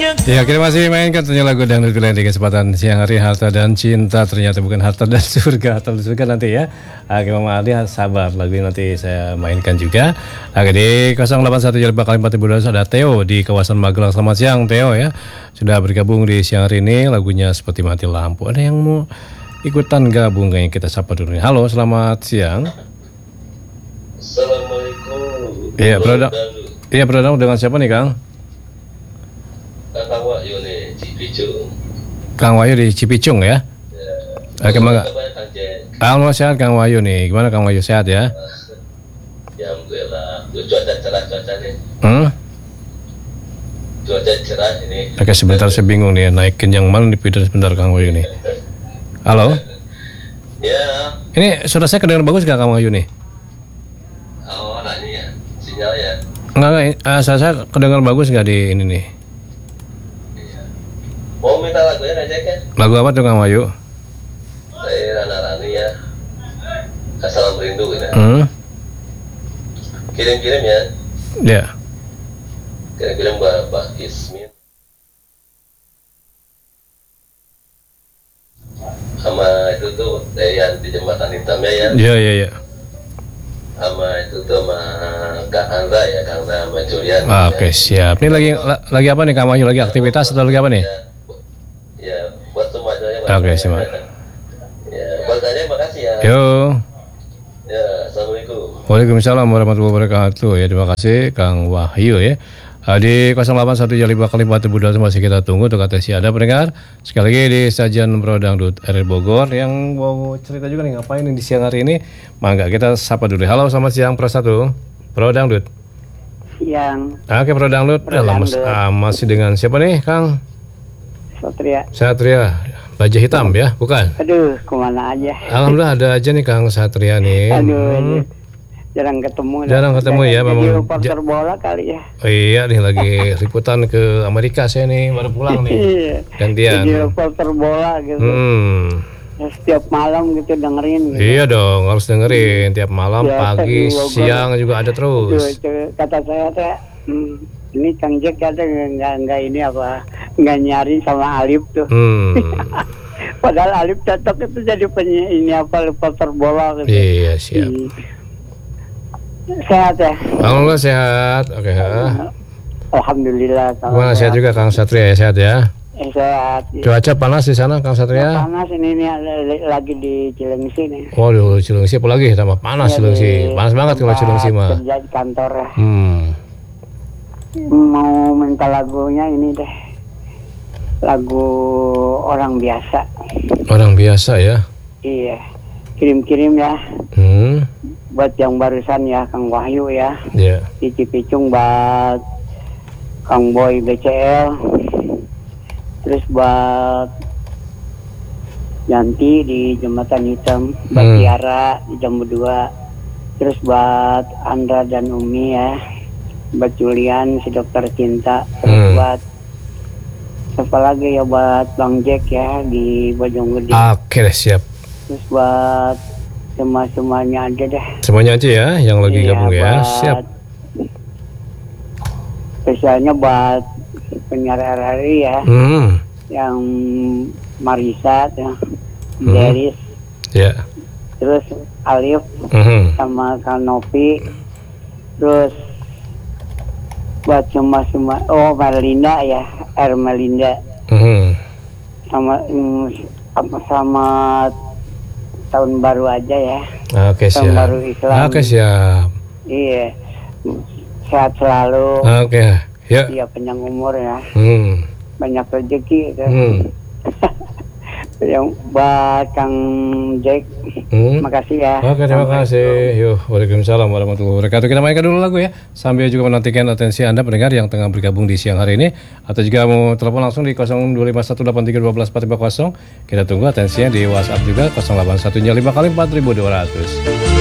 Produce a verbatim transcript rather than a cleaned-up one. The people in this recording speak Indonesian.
Ya, kita masih mainkan ternyata lagu dangdut di kesempatan siang hari. Harta dan cinta ternyata bukan harta dan surga. Harta dan surga nanti ya. Oke, Mama Ali sabar, lagu ini nanti saya mainkan juga. Oke, di nol delapan satu Jelbak kali empat ribu dua ratus ada Theo di kawasan Magelang. Selamat siang Theo ya. Sudah bergabung di siang hari ini, lagunya Seperti Mati Lampu. Ada yang mau ikutan gabung, kayaknya kita sapa dulu nih. Halo, selamat siang. Assalamualaikum. Iya, Brodang. Iya, Brodang, dengan siapa nih, Kang? Kang Wahyu nih, Cipicung. Kang Wahyu di Cipicung ya? Ya. Oke, Mangga. Alhamdulillah sehat Kang Wahyu nih. Gimana Kang Wahyu, sehat ya? Ya, alhamdulillah. Cuaca cerah cuaca nih. Hmm? Cuaca cerah ini. Oke, sebentar saya bingung nih, naik kenyang mana nih Peter sebentar Kang Wahyu nih. Halo? Ya. Ini suara saya kedengar bagus gak Kang Wahyu nih? Oh, nah ini ya. Sinyal ya. Enggak, enggak. Uh, saya, saya kedengar bagus gak di ini nih? Mau minta lagunya aja kan? Lagu apa tuh Kang Wahyu? Saya Rana Rani ya. Asal Merindu gitu. Hmm? Kirim-kirim ya. Ya. Kirim-kirim buat Pak Ismin. Sama itu tuh yang di jembatan hitamnya ya. Iya, iya, iya. Sama itu tuh sama Kak Andra ya, Kak Andra sama Julian. Ah, Oke, okay, siap. Ini lagi la, lagi apa nih Kang Wahyu? Lagi aktivitas atau lagi apa nih? Ya, ya buat semuanya. Oke, okay, siap. Ya, buat saya makasih ya. Yo. Ya, assalamualaikum. Waalaikumsalam warahmatullahi wabarakatuh. Ya, terima kasih Kang Wahyu ya. Di nol delapan satu Jalibak kali empat ribu dua ratus masih kita tunggu untuk atensi ada pendengar. Sekali lagi di Stasiun Brodangdut R Bogor yang mau cerita juga nih ngapain nih di siang hari ini. Mangga kita sapa dulu. Halo, selamat siang Pro satu Brodangdut. Siang. Oke, Brodangdut. Dalam ah, masih dengan siapa nih Kang? Satria. Satria. Baja hitam ya, bukan? Aduh, kemana aja? Alhamdulillah ada aja nih Kang Satria nih. Aduh, hmm. jarang ketemu. Jarang ketemu ya, memang. Jadi reporter bola kali ya. Oh iya nih lagi liputan ke Amerika saya nih baru pulang nih. Gantian. Jadi reporter bola gitu. Hmm. Ya, setiap malam gitu dengerin. Gitu. Iya dong, harus dengerin tiap malam, ya, pagi, siang juga ada terus. Itu, kata saya teh, hmm, ini Kang Jack kata nggak nggak ini apa nggak nyari sama Alif tuh. Hmm. Padahal Alif cocok itu jadi penyi ini apa reporter bola gitu. Iya siap. Hmm. Sehat ya? Alhamdulillah sehat. Oke. Okay. Alhamdulillah. Gimana sehat juga Kang Satria ya, sehat ya? Eh, sehat. Cuaca panas di sana Kang Satria? Panas ini nih lagi di Cilengsi nih. Waduh, Cilengsi apa lagi? Tambah panas ya, Cilengsi. Panas banget kalau Cilengsi mah. Kerja di kantor ya. Hmm. Mau minta lagunya ini deh. Lagu Orang Biasa. Orang Biasa ya? Iya. Kirim-kirim ya. Hmm. Buat yang barusan ya Kang Wahyu ya. Iya. Yeah. Di Cipicung buat Kang Boy B C L. Terus buat Yanti di Jembatan Hitam, buat hmm. Tiara di Jambu dua. Terus buat Andra dan Umi ya. Buat Julian si Dokter Cinta. Terus hmm. buat siapa lagi ya, buat Bang Jack ya di Bojonggede. Oke deh, siap. Terus buat semua-semuanya aja deh. Semuanya aja ya yang lagi iya, gabung ya. Siap. Spesialnya buat penyiar R R I ya. Hmm. Yang Marisa ya. Hmm. Deris. Ya. Yeah. Terus Alif hmm. sama Kang Nopi. Terus buat semua-semua, oh Melinda ya, R Melinda. Hmm. Sama sama sama tahun baru aja ya. Oke, tahun siap. Baru Islam. Oke, siap. Iya. Sehat selalu. Oke, ya. Iya, panjang umur ya. Hmm. Banyak rezeki gitu. Hmm. Yang buat Kang Jack. Hmm. Makasih ya. Oke, terima kasih. Yuk, waalaikumsalam warahmatullahi wabarakatuh. Kita mainkan dulu lagu ya. Sambil juga menantikan atensi Anda pendengar yang tengah bergabung di siang hari ini, atau juga mau telepon langsung di nol dua lima satu delapan tiga satu dua empat lima nol. Kita tunggu atensinya di WhatsApp juga nol delapan satu lima kali empat ribu dua ratus.